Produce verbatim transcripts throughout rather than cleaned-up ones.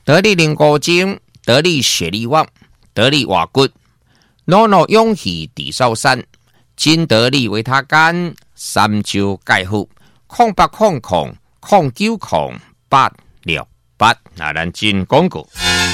得力灵骨精，得力血力旺，得力瓦骨，诺诺勇气地少山，金得力维他干，三焦钙护，空八空空空九空八六八，那咱进广告。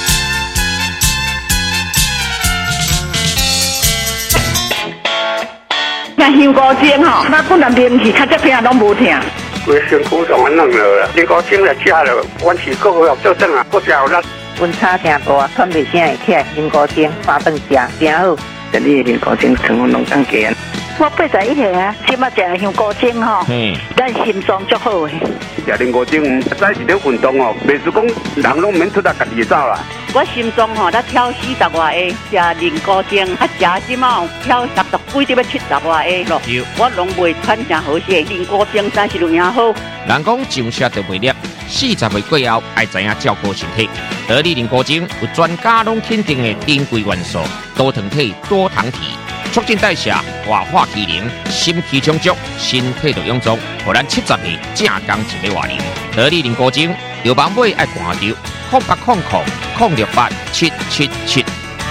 那香菇精吼，那本来名气较这听拢无听。 规身躯上安弄了，香菇精来吃了，阮是个个做正啊，不食有力。 阮差听大，喘袂声会起来，香菇精八顿食，真好。 这里香菇精成分拢当加。 我八十一岁啊，即马食香菇精吼，咱心脏足好诶。 食香菇精，实在是咧运动哦，袂是讲人拢免出来家己走啦。 我心脏吼，才跳四十外个，食灵菇精，啊食即马跳三十几，就要七十外个咯。我拢袂喘真好势，灵菇精真是有影好。 人讲上车就袂叻，四十岁过后爱知影照顾身体。得力灵菇精有专家拢肯定的珍贵元素，多糖体、多糖体，促进代谢、活化机能、心气充足，身体就臃肿，互咱七十岁正刚一个活龄。得力灵菇精，有网买爱看着，空八空空空六八七七七。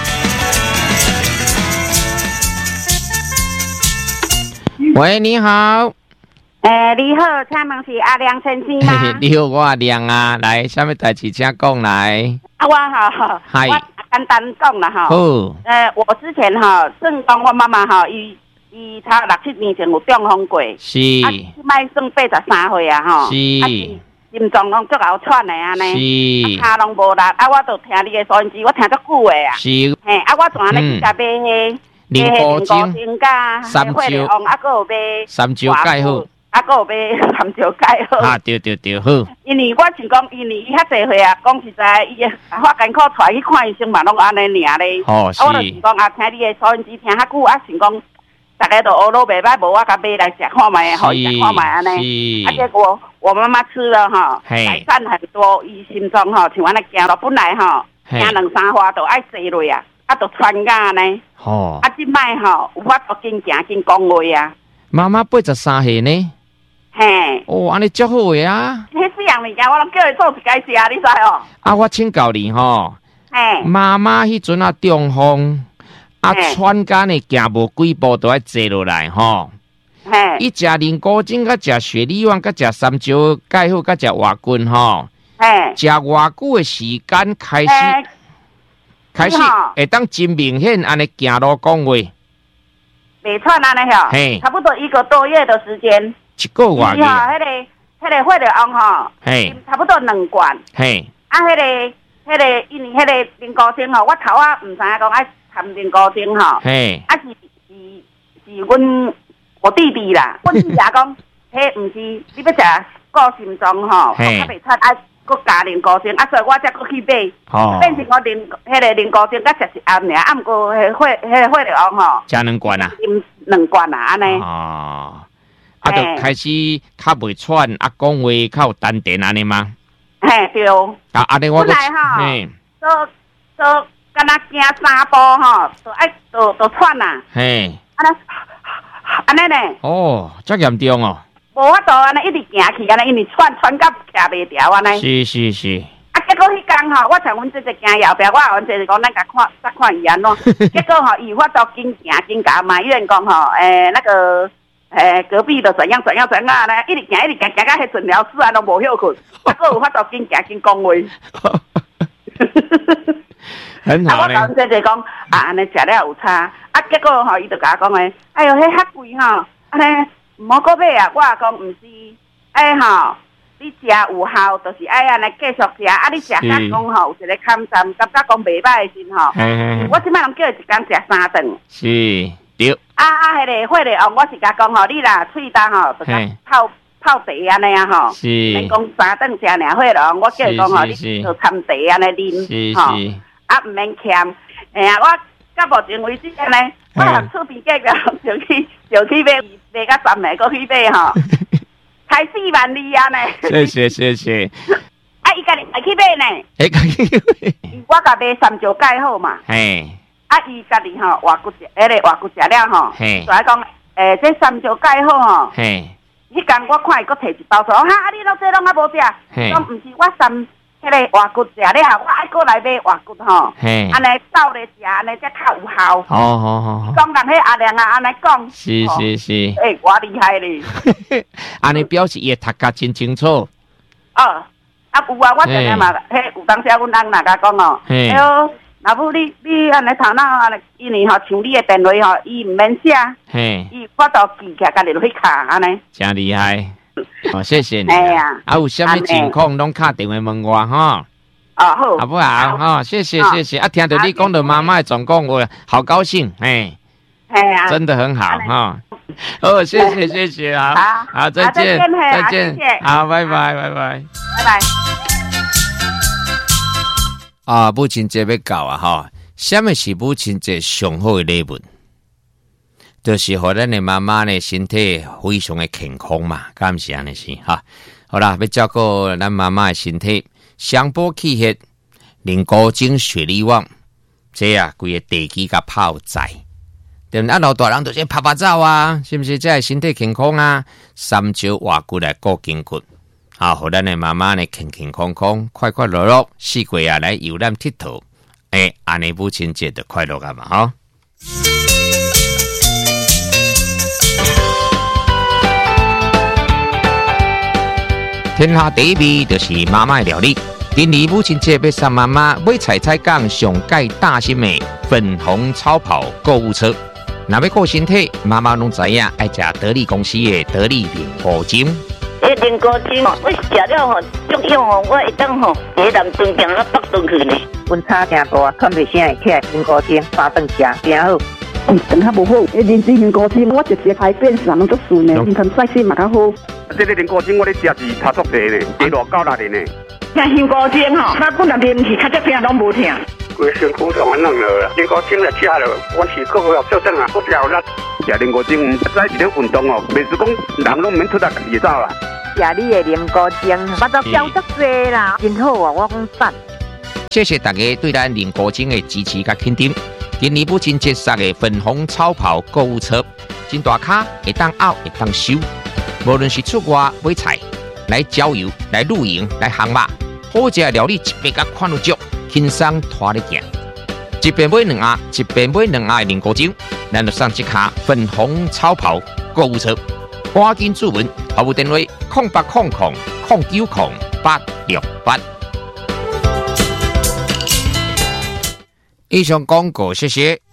喂，你好。 诶、欸，你好，请问是阿亮先生吗？ 你好，我阿亮啊，来，什么代志请讲来？ 啊，我哈， 嗨， 我简单讲啦哈。 好。 呃，我之前哈，正讲我妈妈哈，伊伊差六七年前有中风过， 是。 啊，即摆算八十三岁啊哈。 是。 啊是心脏拢足够喘的安尼， 是。 啊，骹拢无力，啊，我都听你的收音机，我听足久的啊。 是。 嘿，啊，我仲安尼去甲买迄灵菇精、 三焦，啊，个有买三焦钙好。 啊，还有买三焦钙好。 啊，对对对，好。 因为我是讲，因为伊遐济岁啊，讲实在，伊发艰苦带去看医生嘛，拢安尼尔咧。 哦，是。 啊，我就是讲啊，听你的收音机听遐久，啊，想讲大家都学路袂歹，无我甲买来食看卖，互伊食看卖安尼。啊，结果我妈妈吃了哈，改善很多，伊心脏哈像安尼行路，本来哈行两三花都爱坐落啊，啊，都喘甲呢。哦。啊，即摆吼有法度紧行紧讲话啊。 妈妈八十三岁呢。 嘿， 哦，安尼足好诶啊！ 迄四样物件我拢叫伊做一家食，你知哦？ 啊，我请教你吼， 嘿， 妈妈迄阵啊中风，啊喘干诶行无几步都爱坐落来吼。嘿，伊食灵菇精，甲食雪里丸，甲食三焦钙好，甲食活骨吼。嘿，食偌久诶时间开始，开始会当真明显安尼行路讲话， 袂喘安尼吼。嘿，差不多一个多月的时间。 一个月嘅， 迄个、迄个血的翁吼，嘿，差不多两罐，嘿，啊，迄个、迄个，因为迄个灵菇精吼，我头啊唔知影讲爱掺灵菇精吼，嘿，啊是是是阮我弟弟啦，阮弟弟讲，迄唔是你要食顾心脏吼，嘿，较袂出爱搁加灵菇精，啊，所以我才搁去买，哦，变成我灵迄个灵菇精，甲食一暗尔，啊，毋过迄血、迄个血的翁吼， 食两罐啊， 两罐啊，安尼， 哦。啊，就开始较袂喘，啊，讲话较有丹田安尼吗？ 嘿，对。 啊，安尼我本来吼，都都敢若行三步吼，都爱都都喘啊。嘿。安尼，安尼呢？ 哦，遮严重哦。 无法度安尼一直行去，安尼因为喘喘到徛袂牢安尼。 是是是。 啊，结果迄天吼，我像阮姐姐行后壁，我阮姐姐讲咱甲看再看伊安怎，结果吼，伊法度紧行紧甲嘛，医院讲吼，诶，那个。诶，隔壁的怎样怎样怎样呢？一直行一直行，行到迄诊疗室啊，都无休困，啊，个有法度紧行紧讲话。 很好咧。 啊，我讲姐姐讲，啊，安尼食了有差，啊，结果吼，伊就甲我讲诶，哎哟，迄较贵吼，安尼毋好搁买啊。我也讲毋是，哎吼，你食有效，就是爱安尼继续食，啊，你食甲讲吼有一个抗战，感觉讲袂歹时吼，我即摆拢叫伊一工食三顿。 是。对啊啊，迄个血的，我是甲讲吼，你啦喙焦吼，就甲泡泡茶安尼啊吼。是。免讲三顿食尔血的，我叫伊讲吼，你就掺茶安尼啉吼，啊毋免欠。哎呀，我到目前为止安尼，我含厝边隔壁就去就去买买甲三个，搁去买吼，才四万二安尼。 谢谢谢谢。 啊，伊家己来去买呢。哎，家己买。我甲买三焦钙好嘛。嘿。啊，伊家己吼活骨食，迄个活骨食了吼，就来讲，诶，这三焦钙好吼。嘿，迄天我看伊搁摕一包说，哈，啊，你老这拢啊无食，讲毋是我三迄迄个活骨食，你好，我爱过来买活骨吼。嘿，安尼照咧食，安尼才较有效。 哦好好。 讲人迄阿良啊，安尼讲。 是是是。 诶，我厉害咧。 安尼表示伊读甲真清楚。 哦，啊有啊，我常常嘛，迄有当时阮翁哪甲讲哦，哎呦，老母你你安尼头脑安尼，因为吼像你的电话吼，伊毋免写，嘿，伊我都记起来，家己落去卡安尼。 真厉害。哦，谢谢你。哎呀，啊，有啥物情况拢打电话问我哈。 哦好， 好不好？哈，谢谢谢谢。啊，听到你讲到妈妈的状况，我好高兴，哎，哎呀，真的很好哈。哦，谢谢谢谢啊，好，再见再见，好，拜拜拜拜拜拜。啊，母亲节要到啊哈，什么是母亲节上好的礼物？就是互咱的妈妈呢身体非常的健康嘛，敢是安尼是哈。好啦，要照顾咱妈妈的身体，香补气血，灵高精血力旺，这啊规个地基甲泡在。对不？啊，老大人就是拍拍照啊，是不是？这身体健康啊，三招活骨来顾筋骨，啊，互咱的妈妈呢健健康康、快快乐乐，四季啊来游览佚佗，诶，安尼母亲节的快乐啊嘛，哈。天下第一味就是妈妈的料理。今年母亲节要送妈妈买菜菜港上盖大心的粉红超跑购物车。若要顾身体，妈妈拢知影爱食得力公司的得力灵菇精。 迄灵菇精哦，我食了吼，足用哦，我会当吼，喺南屯行到北屯去呢。 温差真大，看袂啥会起来，灵菇精八顿食真好。 嗯，真较无好，迄灵芝灵菇精，我直接排便上拢足顺呢，唔通晒死嘛较好。 这个灵菇精我咧食是差足济呢，一偌高力的呢。 像香菇精吼，我本来啉去，较只病拢无疼。 规身躯上安弄了啦，灵菇精来食了，我是个个做阵啊，我了啦。食灵菇精，唔使一点运动哦，袂是讲人拢免出力就走啦。 食你的灵菇精，我都标足济啦，真好啊！我讲赞。 谢谢大家对咱灵菇精的支持甲肯定。今年母亲节送的粉红超跑购物车，真大卡，会当拗，会当收。无论是出外买菜、来郊游、来露营、来航马，好食料理一边甲看有足，轻松拖咧行。一边买两盒，一边买两盒的灵菇精，咱就送一卡粉红超跑购物车。赶紧注文，服务电话：空八空空空九空八六八。以上广告，谢谢。